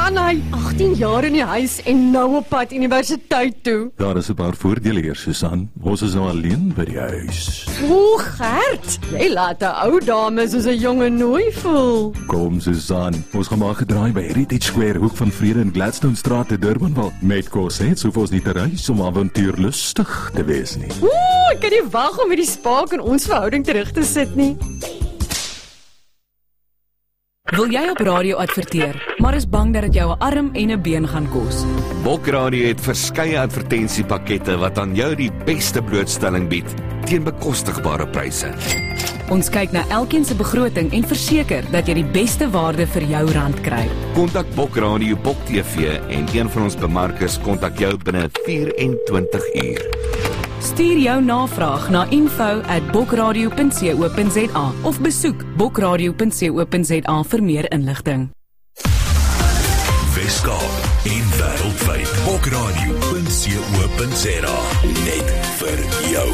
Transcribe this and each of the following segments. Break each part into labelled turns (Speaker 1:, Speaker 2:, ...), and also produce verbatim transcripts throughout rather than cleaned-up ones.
Speaker 1: gaan hy agtien jaar in die huis en nou op pad universiteit toe.
Speaker 2: Daar is 'n paar voordele hier, Susan. Ons is nou alleen by die huis.
Speaker 1: O, Gert, jy laat 'n ou dame soos 'n jonge nooi voel.
Speaker 2: Kom, Susan. Ons gaan maar gedraai by Heritage Square, hoek van Vrede en Gladstone Straat te Durbanville. Met Cosette hoef ons nie te reis om avontuurlustig te wees nie.
Speaker 1: Ooh, ek kan nie wag om met die spaak in ons verhouding terug te sit nie.
Speaker 3: Wil jy op radio adverteer, maar is bang dat dit jou 'n arm en 'n been gaan kos?
Speaker 4: Bokradio het verskeie advertensiepakkette wat aan jou die beste blootstelling bied teen bekostigbare pryse.
Speaker 3: Ons kyk na elkeen se begroting en verseker dat jy die beste waarde vir jou rand kry.
Speaker 4: Kontak Bokradio Bok T V en een van ons bemarkers kontak jou binne vyf en twintig uur.
Speaker 3: Stuur jou navraag na info at bokradio punt co punt za of besoek bokradio punt co punt za vir meer inligting.
Speaker 5: Weskaap en wêreldwyd. bokradio punt co punt za. Net vir jou.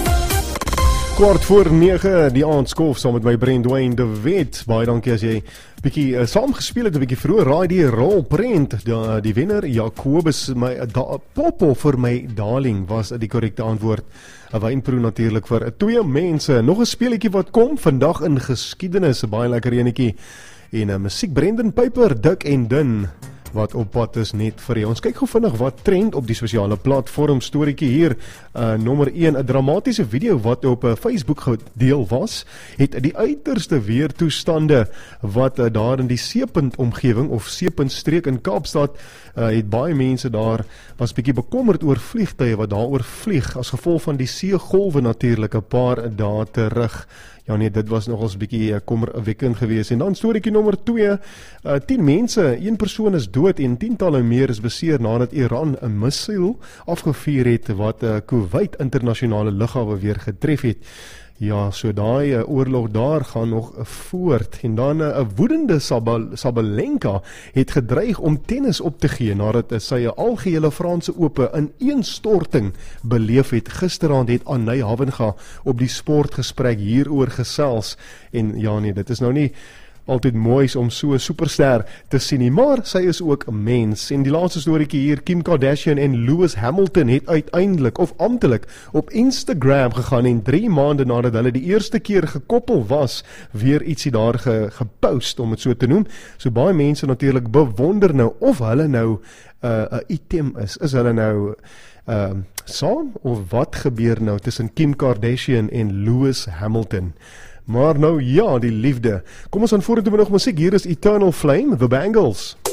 Speaker 6: Kwart voor nege, die aand skof saam met my Brent Dwayne de Wet. Baie dankie as jy bietjie uh, saam gespeel het, 'n bietjie vroeër. Raai die rol Brent, die, die wenner Jacobus my da, Popo vir my darling was die korrekte antwoord. 'n Wynproe natuurlik vir twee mense. Nog 'n speletjie wat kom vandag in geskiedenis, 'n baie lekker enetjie. En 'n uh, musiek Brendan Piper, dik en dun, wat op pad is net vir jou. Ons kyk gou vinnig wat trend op die sosiale platform. Storieetjie hier, uh, nommer een, 'n dramatiese video wat op uh, Facebook gedeel was, het die uiterste weertoestande wat uh, daar in die Seepunt omgewing of Seepunt streek in Kaapstad, uh, het baie mense daar was bietjie bekommerd oor vliegtye wat daar oor vlieg as gevolg van die seegolwe natuurlik 'n paar dae terug. Ja nee, dit was nogals bietjie uh, kommerwekkend geweest. En dan storieetjie nommer twee, uh, tien mense, een persoon is dood en tientalle meer is beseer nadat Iran 'n missiel afgevuur het wat uh, Kuwait internasionale lughawe weer getref het. Ja, so daai uh, oorlog daar gaan nog uh, voort. En dan 'n uh, woedende Sabal, Sabalenka het gedreig om tennis op te gee nadat uh, sy 'n algehele Franse Ope in een storting beleef het. Gisteraand het Anay Havenga op die sportgesprek hieroor gesels. En ja nee, dit is nou nie altyd mooi om so 'n superster te sien nie, maar sy is ook 'n mens. En die laaste storieetjie hier, Kim Kardashian en Lewis Hamilton het uiteindelik of amptelik op Instagram gegaan en drie maande nadat hulle die eerste keer gekoppel was, weer ietsie daar ge, gepost, om het so te noem. So baie mense natuurlik bewonder nou of hulle nou 'n uh, item is. Is hulle nou uh, saam of wat gebeur nou tussen Kim Kardashian en Lewis Hamilton? Maar nou ja, die liefde. Kom ons aan vorentoe met nog musiek. Hier is Eternal Flame, The Bangles.